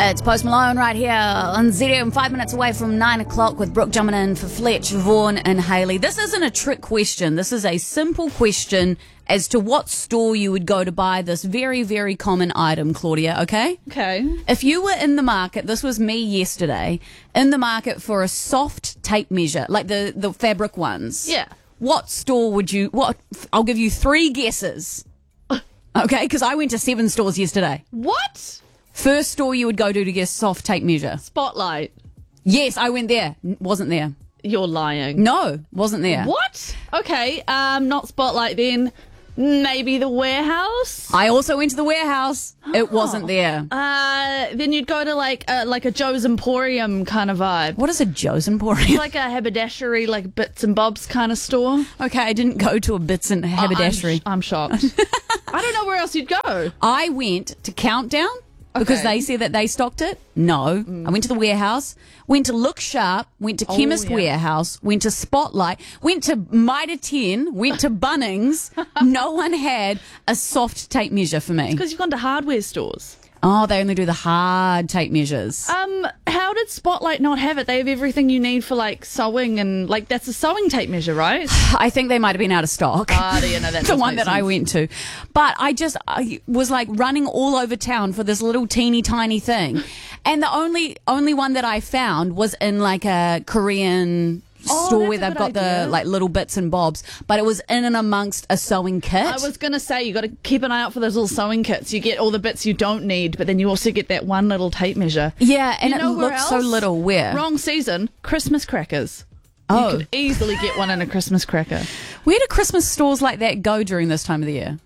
It's Post Malone right here on ZM, 5 minutes away from 9 o'clock with Brooke jumping in for Fletch, Vaughan and Hayley. This isn't a trick question. This is a simple question as to what store you would go to buy this very, very common item, Claudia, okay? Okay. If you were in the market, this was me yesterday, in the market for a soft tape measure, like the fabric ones. Yeah. What store would you, I'll give you 3 guesses. Okay, because I went to 7 stores yesterday. What? First store you would go to get a soft tape measure. Spotlight. Yes, I went there. Wasn't there. You're lying. No, wasn't there. What? Okay, not Spotlight then. Maybe the Warehouse? I also went to the Warehouse. It wasn't there. Then you'd go to like a Joe's Emporium kind of vibe. What is a Joe's Emporium? Like a haberdashery, like bits and bobs kind of store. Okay, I didn't go to a Bits and haberdashery. I'm shocked. I don't know where else you'd go. I went to Countdown because Okay. they said that they stocked it. No. I went to the Warehouse, went to Look Sharp, went to Chemist yeah. Warehouse, went to Spotlight, went to Mitre 10, went to Bunnings. No one had a soft tape measure for me. Because you've gone to hardware stores. Oh, they only do the hard tape measures. How did Spotlight not have it? They have everything you need for like sewing and like that's a sewing tape measure, right? I think they might have been out of stock. You know, that The one that I went to. But I was like running all over town for this little teeny tiny thing. And the only one that I found was in like a Korean store that's where a they've good got idea. the like little bits and bobs, but it was in and amongst a sewing kit. I was going to say, you got to keep an eye out for those little sewing kits. You get all the bits you don't need, but then you also get that one little tape measure. Yeah, and You it know where looked so else? little. Where? Wrong season, Christmas crackers. Oh. You could easily get one in a Christmas cracker. Where do Christmas stores like that go during this time of the year?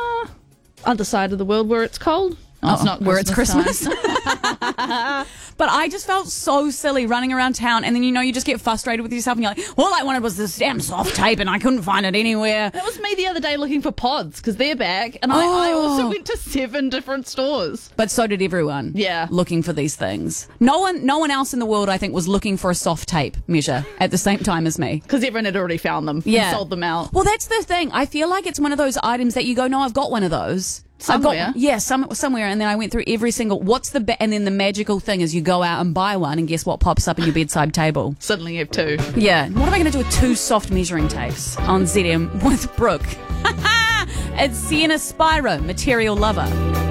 Other side of the world where it's cold. Oh, it's not where it's Christmas Christmas. But I just felt so silly running around town, and then you just get frustrated with yourself, and you're like, all I wanted was this damn soft tape, and I couldn't find it anywhere. That was me the other day looking for pods because they're back, and I also went to 7 different stores. But so did everyone. Yeah. Looking for these things. No one else in the world, I think, was looking for a soft tape measure at the same time as me. Because everyone had already found them Yeah. and sold them out. Well, that's the thing. I feel like it's one of those items that you go, no, I've got one of those. Somewhere. Somewhere. And then I went through every single, and then the magical thing is you go out and buy one, and guess what pops up in your bedside table? Suddenly you have 2. Yeah. What am I going to do with 2 soft measuring tapes on ZM with Brooke? It's Sienna Spyro, Material Lover.